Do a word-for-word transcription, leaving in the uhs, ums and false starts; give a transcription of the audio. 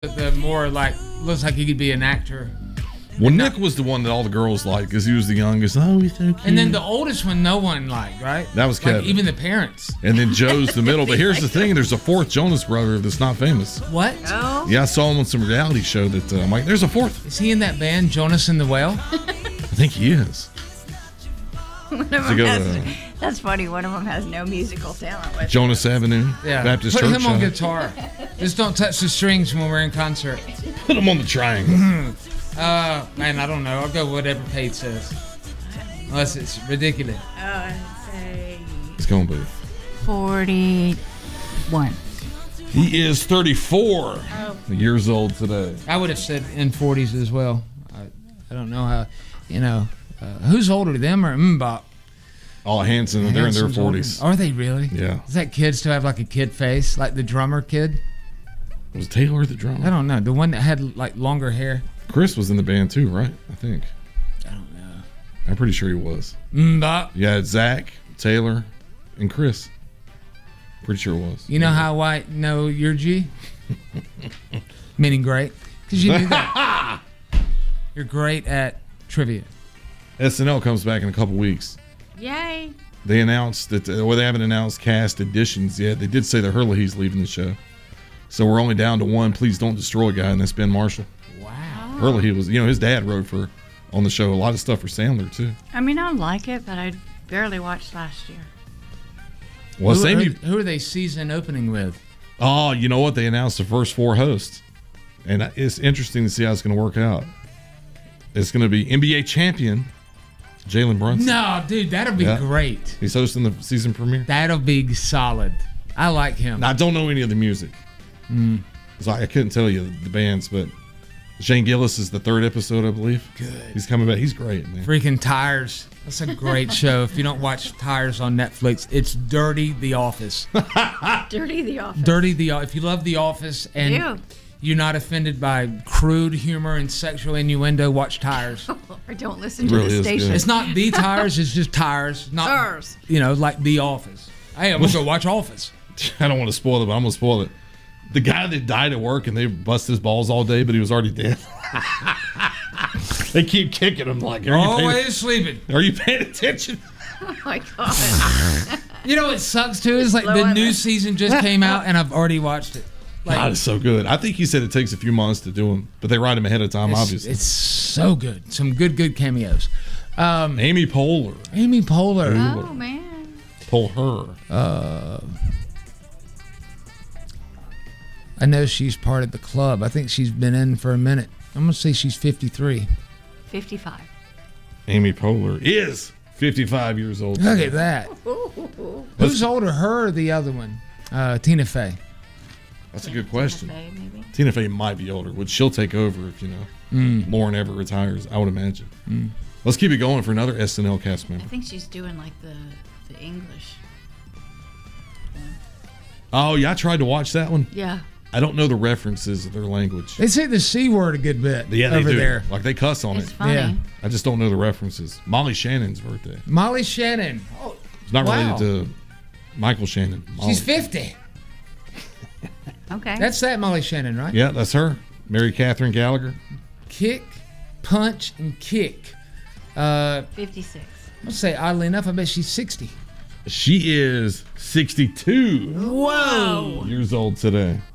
the more like looks like he could be an actor. Well, Nick was the one that all the girls liked because he was the youngest. Oh, he's so cute. And then the oldest one, no one liked, right? That was Kevin. Like, even the parents. And then Joe's the middle. But here's the thing: there's a fourth Jonas brother that's not famous. What? Oh. Yeah, I saw him on some reality show that uh, I'm like, there's a fourth. Is he in that band, Jonas and the Whale? I think he is. One of them go, has, uh, that's funny. One of them has no musical talent. With Jonas Avenue, Yeah. Baptist Put Church. him on uh, guitar. Just don't touch the strings when we're in concert. Put him on the triangle. Uh, man, I don't know. I'll go whatever Paige says. Unless it's ridiculous. Oh, I'd say It's going to be. forty-one. He is thirty-four Oh. years old today. I would have said in forties as well. I, I don't know how, you know. Uh, who's older, them or Mbop? Oh, Hanson, they're in their Hanson's older. forties. Are they really? Yeah. Does that kid still have like a kid face? Like the drummer kid? Was Taylor the I drummer? don't know. The one that had like longer hair? Chris was in the band too, right? I think. I don't know. I'm pretty sure he was. Mbop. Yeah, it's Zach, Taylor, and Chris. Pretty sure it was. You know how I know you're G? Meaning great. Because you knew that. You're great at trivia. S N L comes back in a couple weeks. Yay. They announced that, uh, well, they haven't announced cast additions yet. They did say that Hurley's leaving the show. So we're only down to one Please Don't Destroy guy, and that's Ben Marshall. Wow. Hurley was, you know, his dad wrote for, on the show, a lot of stuff for Sandler, too. I mean, I like it, but I barely watched last year. Well, who, same. who, who are they season opening with? Oh, you know what? They announced the first four hosts. And it's interesting to see how it's going to work out. It's going to be N B A champion Jalen Brunson. No, dude, that'll be Yeah. great. He's hosting the season premiere. That'll be solid. I like him. Now, I don't know any of the music. Mm. So I couldn't tell you the bands, but Shane Gillis is the third episode, I believe. Good. He's coming back. He's great, man. Freaking Tires. That's a great show. If you don't watch Tires on Netflix, it's Dirty The Office. Dirty the Office. Dirty The Office. If you love The Office and Ew. you're not offended by crude humor and sexual innuendo, watch Tires. Or don't listen It to really the is station. good. It's not The Tires, it's just Tires. Not, Tires. you know, like The Office. Hey, I'm going to go watch Office. I don't want to spoil it, but I'm going to spoil it. The guy that died at work and they bust his balls all day, but he was already dead. They keep kicking him like, are you, Always paying, sleeping. are you paying attention? Oh my god. You know what sucks too is like Low the on new it. season just came out and I've already watched it. Like, God, it's so good. I think he said it takes a few months to do them, but they write him ahead of time, it's, obviously. it's so good. Some good, good cameos. Um, Amy Poehler. Amy Poehler. Oh man. Poehler. Uh, I know she's part of the club. I think she's been in for a minute. I'm going to say she's fifty-three. fifty-five. Amy Poehler is fifty-five years old. Look at that. Who's older, her or the other one? Uh, Tina Fey. That's a good question. Tina Fey, maybe. Tina Fey might be older. Would she'll take over if, you know, Mm. Lauren ever retires, I would imagine. Mm. Let's keep it going for another S N L cast member. I think she's doing like the the English. Oh, yeah, I tried to watch that one. Yeah. I don't know the references of their language. They say the C word a good bit Yeah, they over do. there. Like they cuss on It's it. funny. Yeah. I just don't know the references. Molly Shannon's birthday. Molly Shannon. Oh, It's not Wow. related to Michael Shannon. Molly. she's fifty. Okay. That's that Molly Shannon, right? Yeah, that's her. Mary Catherine Gallagher. Kick, punch, and kick. Uh, fifty-six. I'll say, oddly enough, I bet she's sixty. She is sixty-two Whoa! years old today.